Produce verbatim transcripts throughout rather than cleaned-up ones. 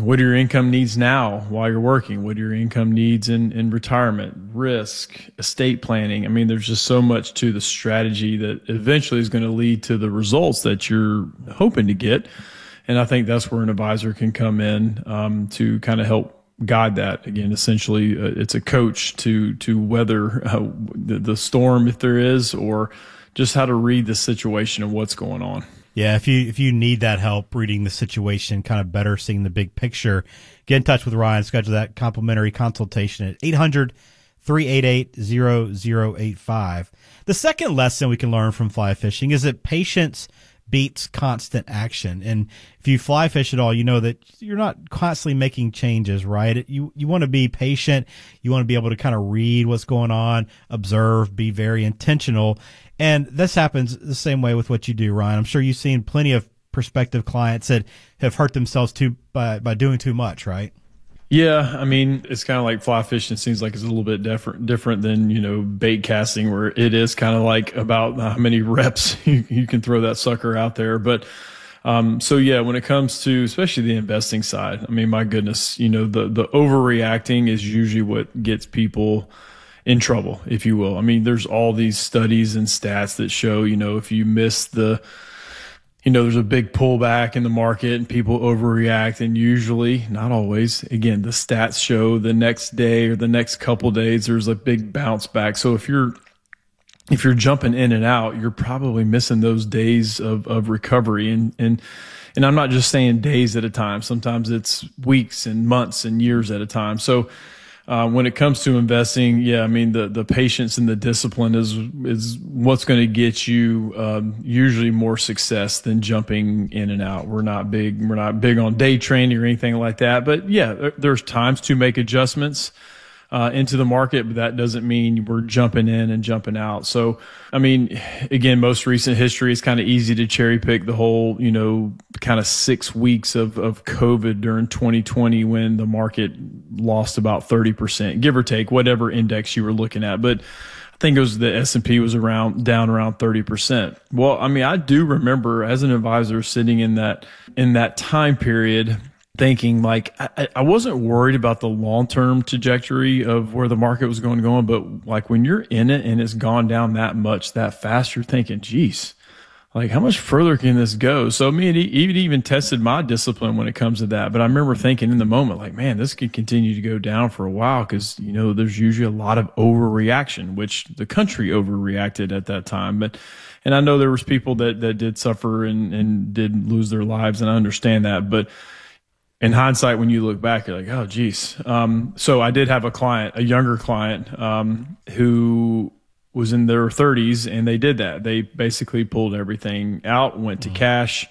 what are your income needs now while you're working? What are your income needs in, in retirement, risk, estate planning? I mean, there's just so much to the strategy that eventually is going to lead to the results that you're hoping to get. And I think that's where an advisor can come in um, to kind of help guide that. Again, essentially, uh, it's a coach to to weather uh, the, the storm if there is, or just how to read the situation and what's going on. Yeah, if you if you need that help reading the situation, kind of better seeing the big picture, get in touch with Ryan. Schedule that complimentary consultation at eight hundred, three eight eight, zero zero eight five. The second lesson we can learn from fly fishing is that patience beats constant action. And if you fly fish at all, you know that you're not constantly making changes, right? You you want to be patient. You want to be able to kind of read what's going on, observe, be very intentional. And this happens the same way with what you do, Ryan. I'm sure you've seen plenty of prospective clients that have hurt themselves too by, by doing too much, right? Yeah, I mean, it's kind of like fly fishing. It seems like it's a little bit different, different than, you know, bait casting, where it is kind of like about how many reps you, you can throw that sucker out there. But, um, so yeah, when it comes to especially the investing side, I mean, my goodness, you know, the, the overreacting is usually what gets people in trouble, if you will. I mean, there's all these studies and stats that show, you know, if you miss the, you know, there's a big pullback in the market and people overreact, and usually, not always, again, the stats show the next day or the next couple days, there's a big bounce back. So if you're, if you're jumping in and out, you're probably missing those days of, of recovery. And, and, and I'm not just saying days at a time. Sometimes it's weeks and months and years at a time. So, Uh, when it comes to investing, yeah, I mean, the, the patience and the discipline is, is what's going to get you, um, usually more success than jumping in and out. We're not big, we're not big on day trading or anything like that. But yeah, there, there's times to make adjustments, uh, into the market, but that doesn't mean we're jumping in and jumping out. So, I mean, again, most recent history is kind of easy to cherry pick the whole, you know, kind of six weeks of, of COVID during twenty twenty when the market lost about thirty percent, give or take, whatever index you were looking at. But I think it was the S and P was around down around thirty percent. Well, I mean, I do remember as an advisor sitting in that, in that time period, thinking like, I, I wasn't worried about the long-term trajectory of where the market was going to go on, but like when you're in it and it's gone down that much, that fast, you're thinking, geez, like how much further can this go? So I mean, it even tested my discipline when it comes to that. But I remember thinking in the moment, like, man, this could continue to go down for a while because, you know, there's usually a lot of overreaction, which the country overreacted at that time. But, and I know there was people that, that did suffer and, and did lose their lives, and I understand that. But in hindsight, when you look back, you're like, oh, geez. Um, so I did have a client, a younger client, um, who was in their thirties, and they did that. They basically pulled everything out, went to mm-hmm. cash,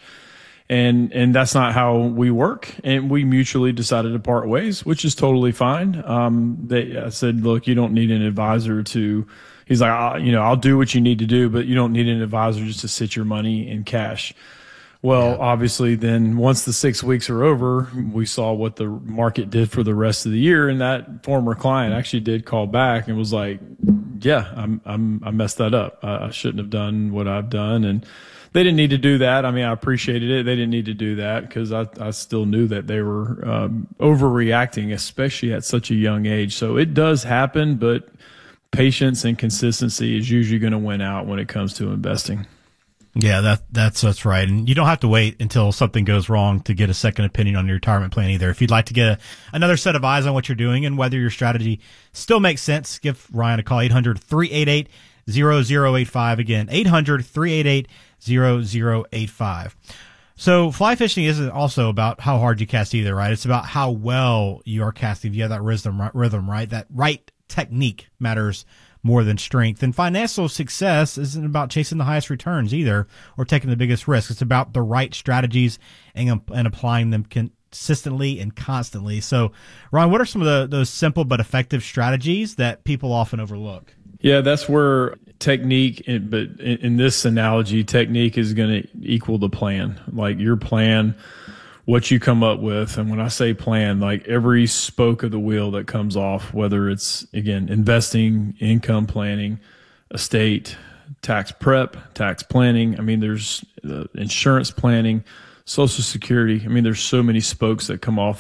and and that's not how we work. And we mutually decided to part ways, which is totally fine. Um, they, I said, look, you don't need an advisor to. He's like, I, you know, I'll do what you need to do, but you don't need an advisor just to sit your money in cash. Well, yeah. Obviously, then once the six weeks are over, we saw what the market did for the rest of the year, and that former client actually did call back and was like, "Yeah, I'm, I'm, I messed that up. I, I shouldn't have done what I've done." And they didn't need to do that. I mean, I appreciated it. They didn't need to do that because I, I still knew that they were um, overreacting, especially at such a young age. So it does happen, but patience and consistency is usually going to win out when it comes to investing. Yeah, that that's that's right. And you don't have to wait until something goes wrong to get a second opinion on your retirement plan either. If you'd like to get a, another set of eyes on what you're doing and whether your strategy still makes sense, give Ryan a call, eight hundred, three eight eight, zero zero eight five. Again, eight hundred, three eight eight, zero zero eight five. So fly fishing isn't also about how hard you cast either, right? It's about how well you are casting. You have that rhythm, rhythm, right? That right technique matters more than strength. And financial success isn't about chasing the highest returns either or taking the biggest risk. It's about the right strategies and, and applying them consistently and constantly. So, Ron, what are some of the, those simple but effective strategies that people often overlook? Yeah, that's where technique, but in this analogy, technique is going to equal the plan. Like your plan, what you come up with. And when I say plan, like every spoke of the wheel that comes off, whether it's, again, investing, income planning, estate, tax prep, tax planning. I mean, there's uh, insurance planning, Social Security. I mean, there's so many spokes that come off